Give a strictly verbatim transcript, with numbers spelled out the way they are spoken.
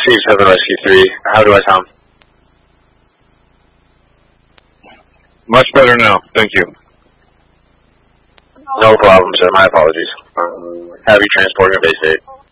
Steve seven Rescue three. How do I sound? Much better now. Thank you. No problem, sir. My apologies. Um, have you transported to base eight?